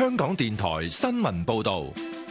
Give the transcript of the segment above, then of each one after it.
香港電台新聞報道。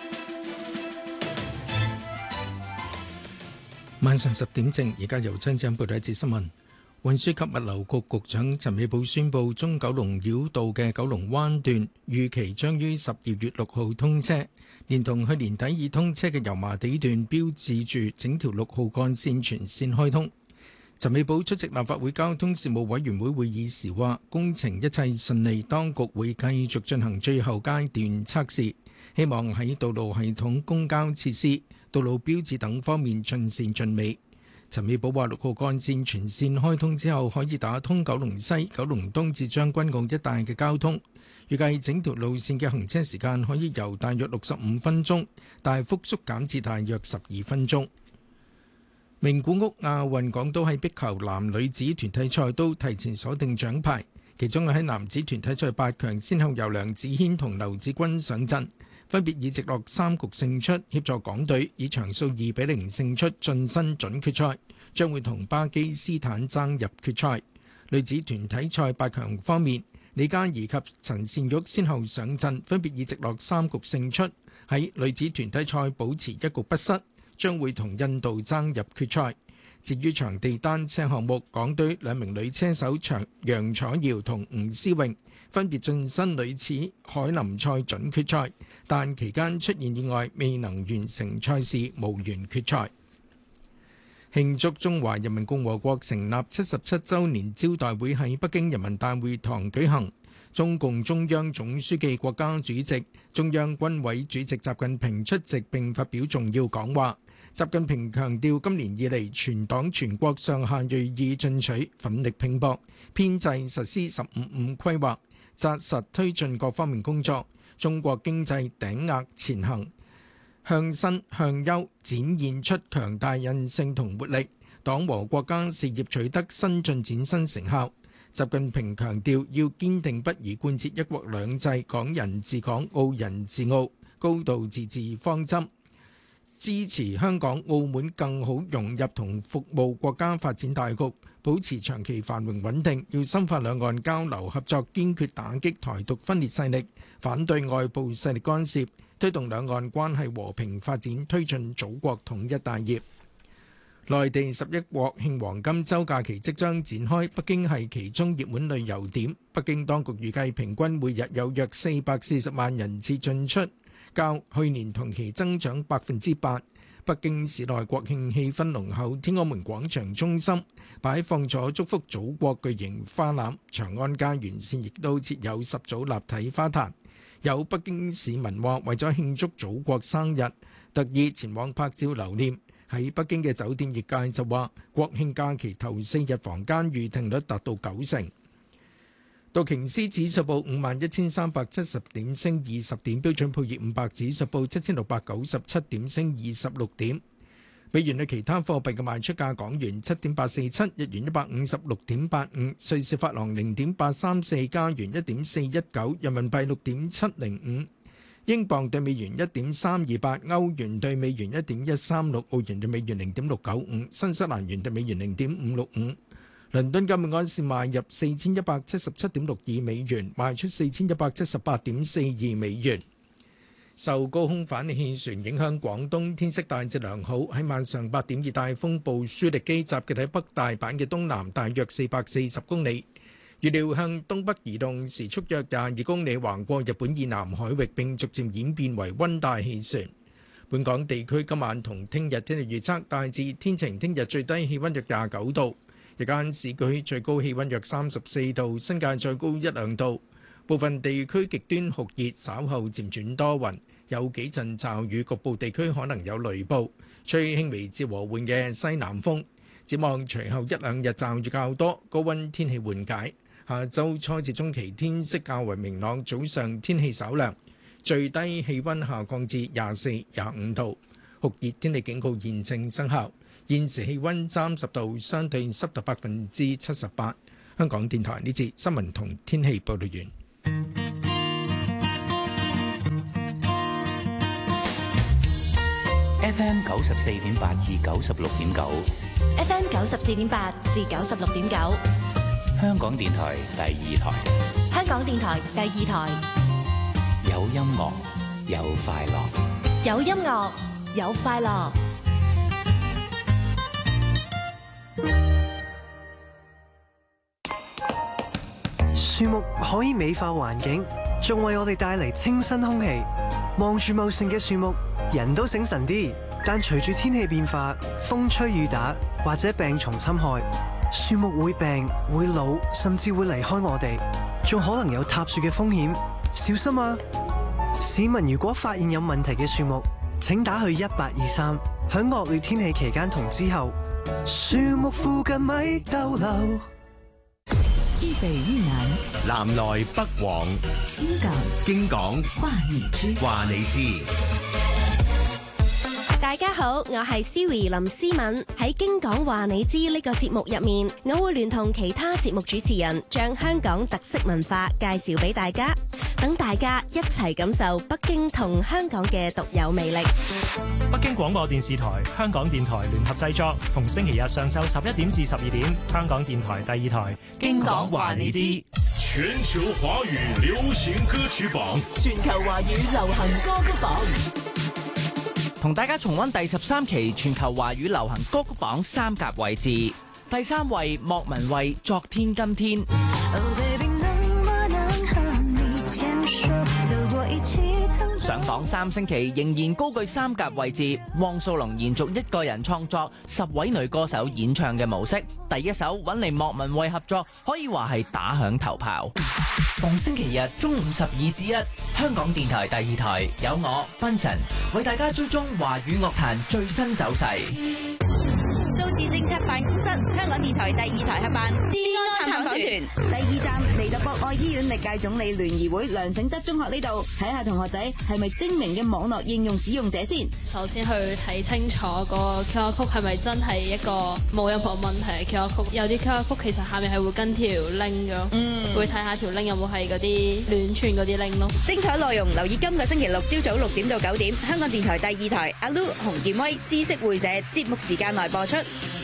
晚上10點正，而家由張子欣報道一節新聞。運輸及物流局局長陳美寶宣布，中九龍繞道嘅九龍灣段預期將於12月6號通車，連同去年底已通車嘅油麻地段，標誌住整條6號幹線全線開通。陳美寶出席立法會交通事務委員會會議時話，工程一切順利，當局會繼續進行最後階段測試，希望喺道路系統、公交設施、道路標誌等方面盡善盡美。陳美寶話：6號幹線全線開通之後，可以打通九龍西、九龍東至將軍澳一帶嘅交通。預計整條路線嘅行車時間可以由大約65分鐘大幅縮減至大約12分鐘。名古屋亞運港島喺壁球男女子團體賽都提前鎖定獎牌，其中喺男子團體賽8強，先後由梁子軒同劉子君上陣，分別以直落3局勝出，協助港隊以場數2-0勝出，晉身準決賽，將會同巴基斯坦爭入決賽。女子團體賽8強方面，李嘉怡及陳善玉先後上陣，分別以直落3局勝出，喺女子團體賽保持1局不失，將會同印度爭入決賽。至於場地單車項目，港隊2名女車手楊楚瑤同吳思穎分別晉身女子凱林賽準決賽，但期間出現意外，未能完成賽事，無緣決賽。慶祝中華人民共和國成立77週年招待會喺北京人民大會堂舉行，中共中央總書記、國家主席、中央軍委主席習近平出席並發表重要講話。習近平強調，今年以嚟，全黨全國上下銳意進取，奮力拼搏，編制實施15-5規劃，紮實推進各方面工作。中國經濟頂額前行，向新向優，展現出強大韌性同活力。黨和國家事業取得新進展、新成效。習近平強調，要堅定不移貫徹一國兩制、港人治港、澳人治澳、高度自治方針，支持香港、澳門更好融入同服務國家發展大局，保持長期繁榮穩定。要深化兩岸交流合作，堅決打擊台獨分裂勢力，反對外部勢力干涉，推動兩岸關係和平發展，推進祖國統一大業。內地11國慶黃金週假期即將展開，北京係其中熱門旅遊點。北京當局預計平均每日有約440萬人次進出，較去年同期增長8%。北京市內國慶氣氛濃厚，天安門廣場中心擺放咗祝福祖國巨型花籃，長安街沿線亦都設有10組立體花壇。有北京市民話，為咗慶祝祖國生日，特意前往拍照留念。喺北京嘅酒店業界就話，國慶假期頭4日房間預訂率達到90%。道瓊斯指數報51,370點，升20點；標準普爾500指數報7,697點，升26點。美元對其他貨幣嘅賣出價：港元7.847，日元156.85，瑞士法郎0.834，加元1.419，人民幣6.705，英鎊對美元1.328，歐元對美元1.136，澳元對美元0.695，新西蘭元對美元0.565。倫敦金每安士買入4177.62美元，賣出4178.42美元。受高空反氣旋影響，廣東天色大致良好。喺晚上8點，熱帶風暴舒力基集結喺北大阪嘅東南，大約440公里，預料向東北移動，時速約22公里，橫過日本以南海域，並逐漸演變為溫帶氣旋。本港地區今晚同聽日天氣預測大致天晴，聽日最低氣溫約29度。日間市區最高氣溫約34度，新界再高1-2度。部分地區極端酷熱，稍後漸轉多雲，有幾陣驟雨，局部地區可能有雷暴，吹輕微至和緩嘅西南風。展望隨後1-2日驟雨較多，高溫天氣緩解。下周初至中期天色較為明朗，早上天氣稍涼，最低氣溫下降至24、25度。酷熱天氣警告現正生效。現時氣溫30度，相對濕度78%。香港電台呢節新聞同天氣報道完。 FM 94.8至96.9 ，FM 94.8至96.9， 香港電台第二台。 香港電台第二台。 有音樂，有快樂， 有音樂，有快樂。 樹木可以美化環境，仲為我哋帶嚟清新空氣。望住茂盛嘅樹木，人都醒神啲。但隨住天氣變化，風吹雨打或者病蟲侵害，樹木會病、會老，甚至會離開我哋，仲可能有塌樹嘅風險。小心啊！市民如果發現有問題嘅樹木，請打去1823。響惡劣天氣期間同之後，樹木附近咪逗留。 一北一南， 南來北往，京港話你知。 大家好，我係 Siri 林思敏。喺京港話你知呢個節目入面，我會聯同其他節目主持人，將香港特色文化介紹俾大家，等大家一齊感受北京同香港嘅獨有魅力。 北京廣播電視台、香港電台聯合製作，逢星期日上晝11點至12點，香港電台第2台。 京港話你知。 全球華語流行歌曲榜， 全球華語流行歌曲榜， 同大家重溫第13期全球華語流行歌曲榜3甲位置。第3位莫文蔚《昨天今天》。上榜3星期，仍然高居3甲位置。汪蘇泷延續一個人創作10位女歌手演唱嘅模式，第一首揾嚟莫文蔚合作，可以話係打響頭炮。逢星期日中午12至1，香港電台第2台有我賓晨為大家追蹤華語樂壇最新走勢。 數字政策辦公室，香港電台第2台合辦資安探訪團，第2站嚟到博愛醫院歷屆總理聯誼會梁醒德中學呢度，睇下同學仔係咪精明嘅網絡應用使用者先。 首先去睇清楚個 QR code 係咪真係一個冇任何問題嘅 QR code，有啲 QR code其實下面係會跟條 link 嘅，會睇下條 link 有冇係嗰啲亂傳嗰啲 link 咯。 精彩內容留意今個星期六朝早6點到9點，香港電台第2台阿 Lu 洪建威知識會社節目時間內播出。